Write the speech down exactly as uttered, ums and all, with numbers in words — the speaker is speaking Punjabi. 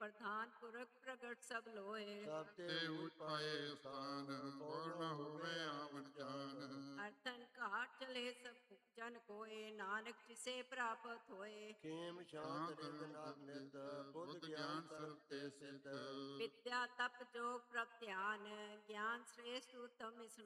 ਪ੍ਰਧਾਨ ਪੁਰਖ ਪ੍ਰਗਟ ਸਭ ਲੋਏ। ਸਭ ਤੇ ਉਚ ਪਾਏ ਸਥਾਨ, ਕੌਣ ਨਾ ਹੋਵੇ ਆਵਣ ਜਾਣ। ਅਰਥਨ ਘਾਟ ਚਲੇ ਸਭ ਜਨ ਕੋਏ, ਨਾਨਕ ਜਿਸੇ ਪ੍ਰਾਪਤ ਹੋਏ। ਖੇਮ ਸ਼ਾਂਤ ਰਿਦ ਨਰ ਨਿਤ, ਬੁੱਧ ਗਿਆਨ ਸਰਬ ਤੇ ਸਿੱਧ। ਵਿਦਿਆ ਤਪ ਜੋਗ ਪ੍ਰਭ ਧਿਆਨ, ਗਿਆਨ ਸ੍ਰੇਸ਼ਟ ਉਤਮ ਇਸ